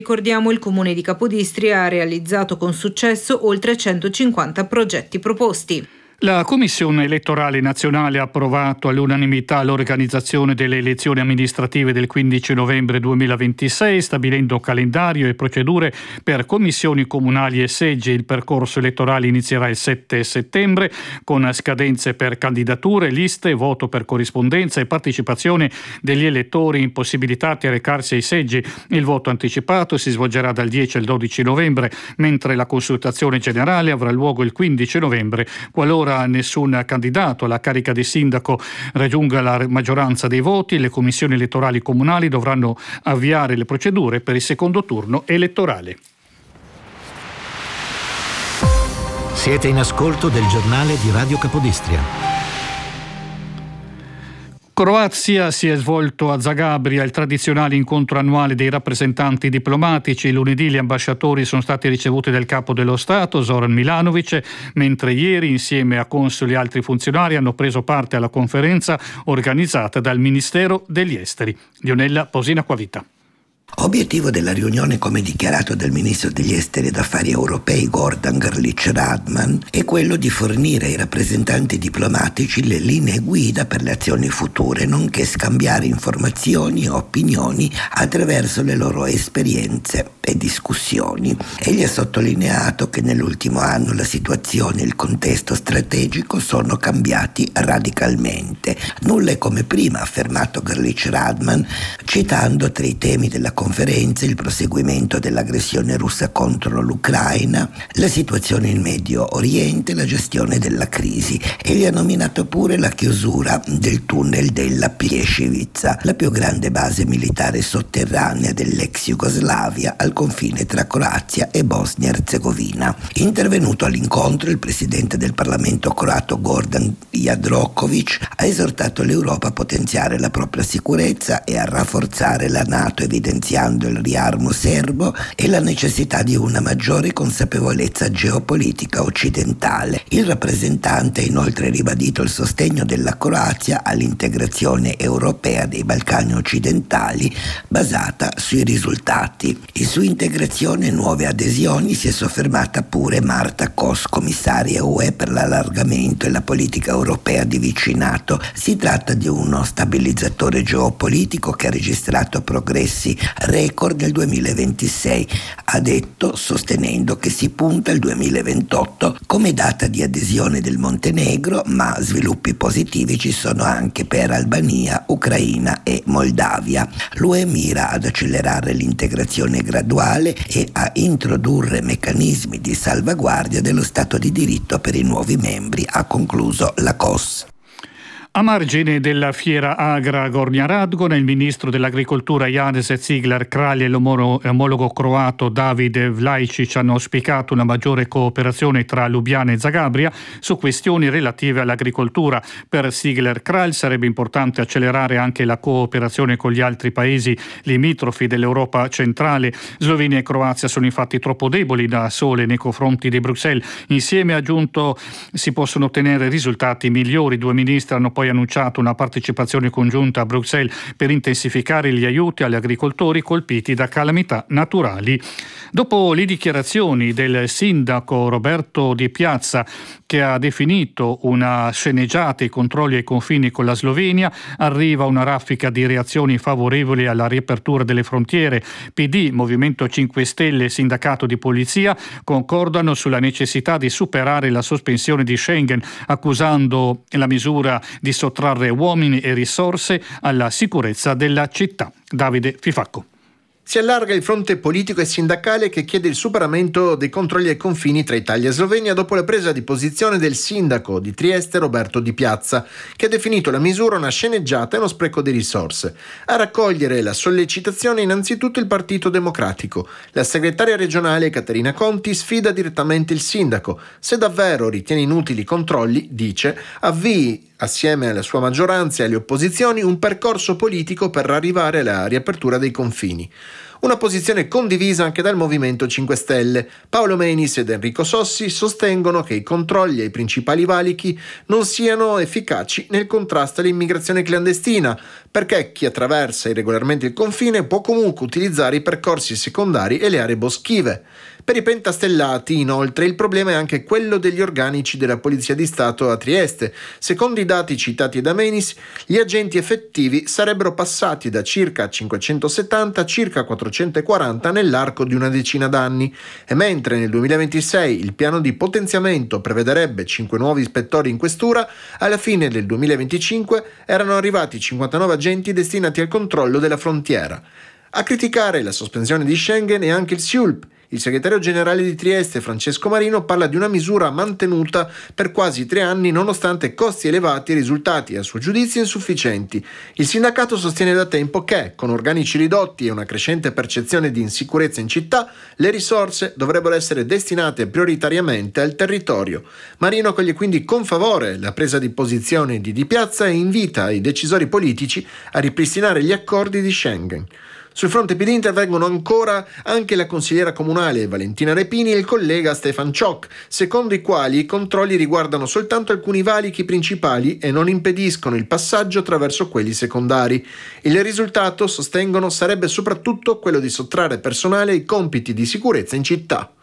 Ricordiamo, il Comune di Capodistria ha realizzato con successo oltre 150 progetti proposti. La Commissione elettorale nazionale ha approvato all'unanimità l'organizzazione delle elezioni amministrative del 15 novembre 2026, stabilendo calendario e procedure per commissioni comunali e seggi. Il percorso elettorale inizierà il 7 settembre con scadenze per candidature, liste, voto per corrispondenza e partecipazione degli elettori impossibilitati a recarsi ai seggi. Il voto anticipato si svolgerà dal 10 al 12 novembre, mentre la consultazione generale avrà luogo il 15 novembre, qualora nessun candidato alla carica di sindaco raggiunga la maggioranza dei voti. Le commissioni elettorali comunali dovranno avviare le procedure per il secondo turno elettorale. Siete in ascolto del giornale di Radio Capodistria. Croazia si è svolto a Zagabria il tradizionale incontro annuale dei rappresentanti diplomatici. Lunedì gli ambasciatori sono stati ricevuti dal capo dello Stato, Zoran Milanovic, mentre ieri insieme a consoli e altri funzionari hanno preso parte alla conferenza organizzata dal Ministero degli Esteri. Lionella Posina-Quavita. Obiettivo della riunione, come dichiarato dal ministro degli esteri ed affari europei Gordan Grlić Radman, è quello di fornire ai rappresentanti diplomatici le linee guida per le azioni future, nonché scambiare informazioni e opinioni attraverso le loro esperienze e discussioni. Egli ha sottolineato che nell'ultimo anno la situazione e il contesto strategico sono cambiati radicalmente. Nulla è come prima, ha affermato Grlić Radman, citando tra i temi della conferenza il proseguimento dell'aggressione russa contro l'Ucraina, la situazione in Medio Oriente e la gestione della crisi. Egli ha nominato pure la chiusura del tunnel della Plješivica, la più grande base militare sotterranea dell'ex Jugoslavia al confine tra Croazia e Bosnia-Herzegovina. Intervenuto all'incontro, il presidente del Parlamento croato Gordan Jandroković ha esortato l'Europa a potenziare la propria sicurezza e a rafforzare la NATO, evidenziando il riarmo serbo e la necessità di una maggiore consapevolezza geopolitica occidentale. Il rappresentante ha inoltre ribadito il sostegno della Croazia all'integrazione europea dei Balcani occidentali basata sui risultati. E su integrazione e nuove adesioni si è soffermata pure Marta Kos, commissaria UE per l'allargamento e la politica europea di vicinato. Si tratta di uno stabilizzatore geopolitico che ha registrato progressi record nel 2026, ha detto, sostenendo che si punta al 2028 come data di adesione del Montenegro, ma sviluppi positivi ci sono anche per Albania, Ucraina e Moldavia. L'UE mira ad accelerare l'integrazione graduale e a introdurre meccanismi di salvaguardia dello Stato di diritto per i nuovi membri, ha concluso la COS. A margine della fiera agra Gornja Radgona, il ministro dell'agricoltura Janez Cigler Kralj e l'omologo croato David Vlajčić hanno auspicato una maggiore cooperazione tra Lubiana e Zagabria su questioni relative all'agricoltura. Per Cigler Kralj sarebbe importante accelerare anche la cooperazione con gli altri paesi limitrofi dell'Europa centrale. Slovenia e Croazia sono infatti troppo deboli da sole nei confronti di Bruxelles. Insieme, ha aggiunto, si possono ottenere risultati migliori. I due ministri hanno poi annunciato una partecipazione congiunta a Bruxelles per intensificare gli aiuti agli agricoltori colpiti da calamità naturali. Dopo le dichiarazioni del sindaco Roberto Di Piazza, che ha definito una sceneggiata i controlli ai confini con la Slovenia, arriva una raffica di reazioni favorevoli alla riapertura delle frontiere. PD, Movimento 5 Stelle e Sindacato di Polizia concordano sulla necessità di superare la sospensione di Schengen, accusando la misura di sottrarre uomini e risorse alla sicurezza della città. Davide Fifacco. Si allarga il fronte politico e sindacale che chiede il superamento dei controlli ai confini tra Italia e Slovenia dopo la presa di posizione del sindaco di Trieste Roberto Di Piazza, che ha definito la misura una sceneggiata e uno spreco di risorse. A raccogliere la sollecitazione innanzitutto il Partito Democratico. La segretaria regionale Caterina Conti sfida direttamente il sindaco. Se davvero ritiene inutili i controlli, dice, avvii assieme alla sua maggioranza e alle opposizioni un percorso politico per arrivare alla riapertura dei confini. Una posizione condivisa anche dal Movimento 5 Stelle. Paolo Menis ed Enrico Sossi sostengono che i controlli ai principali valichi non siano efficaci nel contrasto all'immigrazione clandestina, perché chi attraversa irregolarmente il confine può comunque utilizzare i percorsi secondari e le aree boschive. Per i pentastellati, inoltre, il problema è anche quello degli organici della Polizia di Stato a Trieste. Secondo i dati citati da Menis, gli agenti effettivi sarebbero passati da circa 570 a circa 440 nell'arco di una decina d'anni, e mentre nel 2026 il piano di potenziamento prevederebbe 5 nuovi ispettori in questura, alla fine del 2025 erano arrivati 59 agenti destinati al controllo della frontiera. A criticare la sospensione di Schengen è anche il SIULP. Il segretario generale di Trieste, Francesco Marino, parla di una misura mantenuta per quasi 3 anni nonostante costi elevati e risultati, a suo giudizio, insufficienti. Il sindacato sostiene da tempo che, con organici ridotti e una crescente percezione di insicurezza in città, le risorse dovrebbero essere destinate prioritariamente al territorio. Marino accoglie quindi con favore la presa di posizione di Di Piazza e invita i decisori politici a ripristinare gli accordi di Schengen. Sul fronte PD intervengono ancora anche la consigliera comunale Valentina Repini e il collega Stefan Ciocc, secondo i quali i controlli riguardano soltanto alcuni valichi principali e non impediscono il passaggio attraverso quelli secondari. Il risultato, sostengono, sarebbe soprattutto quello di sottrarre personale ai compiti di sicurezza in città.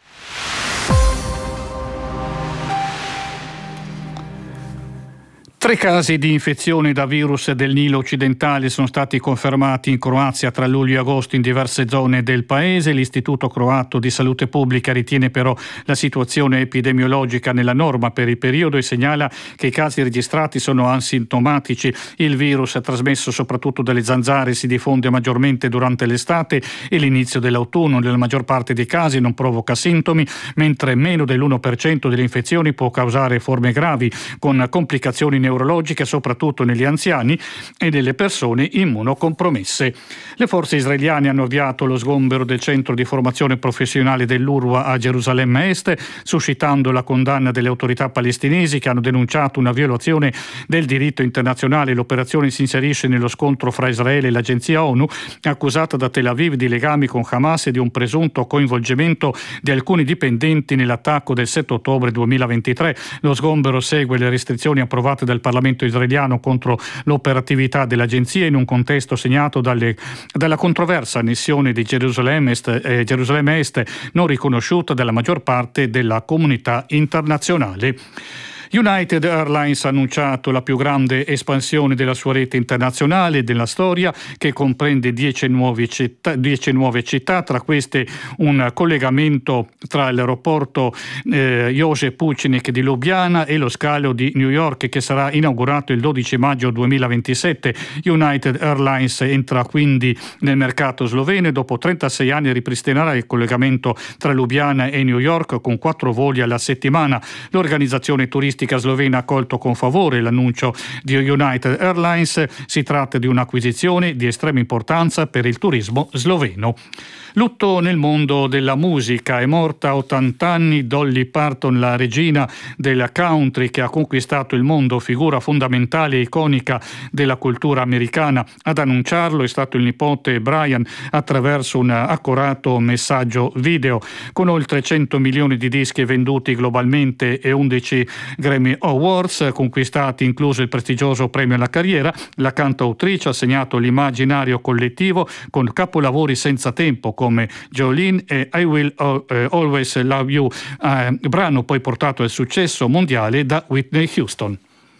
3 casi di infezione da virus del Nilo occidentale sono stati confermati in Croazia tra luglio e agosto in diverse zone del paese. L'Istituto Croato di Salute Pubblica ritiene però la situazione epidemiologica nella norma per il periodo e segnala che i casi registrati sono asintomatici. Il virus, trasmesso soprattutto dalle zanzare, si diffonde maggiormente durante l'estate e l'inizio dell'autunno. Nella maggior parte dei casi non provoca sintomi, mentre meno dell'1% delle infezioni può causare forme gravi con complicazioni neurologiche, soprattutto negli anziani e nelle persone immunocompromesse. Le forze israeliane hanno avviato lo sgombero del centro di formazione professionale dell'UNRWA a Gerusalemme Est, suscitando la condanna delle autorità palestinesi che hanno denunciato una violazione del diritto internazionale. L'operazione si inserisce nello scontro fra Israele e l'agenzia ONU, accusata da Tel Aviv di legami con Hamas e di un presunto coinvolgimento di alcuni dipendenti nell'attacco del 7 ottobre 2023. Lo sgombero segue le restrizioni approvate dal Parlamento israeliano contro l'operatività dell'agenzia in un contesto segnato dalla controversa annessione di Gerusalemme Est non riconosciuta dalla maggior parte della comunità internazionale. United Airlines ha annunciato la più grande espansione della sua rete internazionale della storia, che comprende 10 nuove città, tra queste un collegamento tra l'aeroporto Josef Pučnik di Lubiana e lo scalo di New York, che sarà inaugurato il 12 maggio 2027. United Airlines entra quindi nel mercato sloveno e dopo 36 anni ripristinerà il collegamento tra Lubiana e New York con 4 voli alla settimana. L'organizzazione turistica slovena ha accolto con favore l'annuncio di United Airlines. Si tratta di un'acquisizione di estrema importanza per il turismo sloveno. Lutto nel mondo della musica. È morta a 80 anni Dolly Parton, la regina del country che ha conquistato il mondo, figura fondamentale e iconica della cultura americana. Ad annunciarlo è stato il nipote Brian attraverso un accorato messaggio video. Con oltre 100 milioni di dischi venduti globalmente e 11 Grammy Awards conquistati, incluso il prestigioso premio alla carriera, la cantautrice ha segnato l'immaginario collettivo con capolavori senza tempo come Jolene e I Will Always Love You, brano poi portato al successo mondiale da Whitney Houston.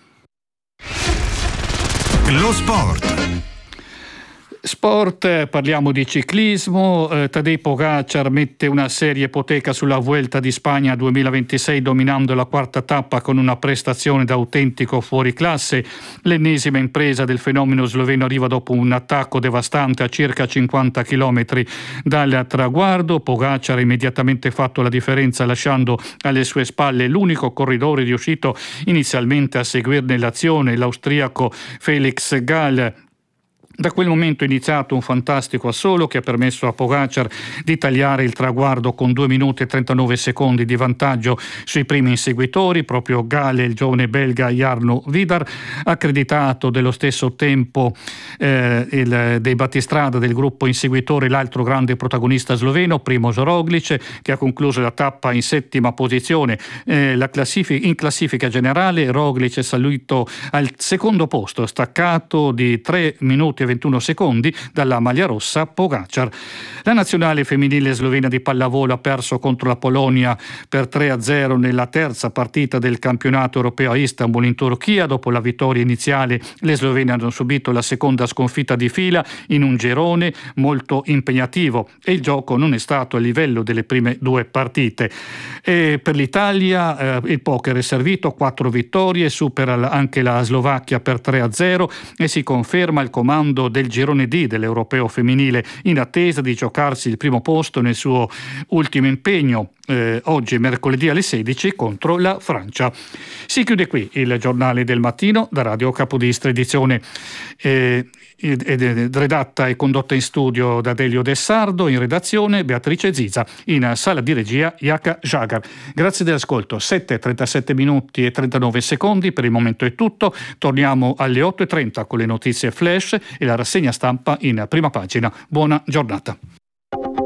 Lo sport. Sport, parliamo di ciclismo. Tadej Pogačar mette una seria ipoteca sulla Vuelta di Spagna 2026 dominando la 4ª tappa con una prestazione da autentico fuoriclasse. L'ennesima impresa del fenomeno sloveno arriva dopo un attacco devastante a circa 50 km dal traguardo. Pogačar ha immediatamente fatto la differenza lasciando alle sue spalle l'unico corridore riuscito inizialmente a seguirne l'azione, l'austriaco Felix Gall. Da quel momento è iniziato un fantastico assolo che ha permesso a Pogačar di tagliare il traguardo con 2 minuti e 39 secondi di vantaggio sui primi inseguitori. Proprio Gale, il giovane belga Jarno Vidar, accreditato dello stesso tempo dei battistrada del gruppo inseguitore l'altro grande protagonista sloveno, Primož Roglič, che ha concluso la tappa in 7ª posizione. In classifica generale Roglič è salito al secondo posto, staccato di 3 minuti e 21 secondi dalla maglia rossa Pogačar. La nazionale femminile slovena di pallavolo ha perso contro la Polonia per 3-0 nella terza partita del campionato europeo a Istanbul in Turchia. Dopo la vittoria iniziale, le slovene hanno subito la seconda sconfitta di fila in un girone molto impegnativo e il gioco non è stato a livello delle prime 2 partite. E per l'Italia il poker è servito, 4 vittorie, supera anche la Slovacchia per 3-0 e si conferma il comando del girone D dell'Europeo femminile, in attesa di giocarsi il primo posto nel suo ultimo impegno oggi mercoledì alle 16 contro la Francia. Si chiude qui il giornale del mattino da Radio Capodistria, edizione redatta e condotta in studio da Delio De Sardo, in redazione Beatrice Ziza, in sala di regia Jaka Jagar. Grazie dell'ascolto. 7:37 minuti e 39 secondi, per il momento è tutto. Torniamo alle 8:30 con le notizie flash e la rassegna stampa in prima pagina. Buona giornata.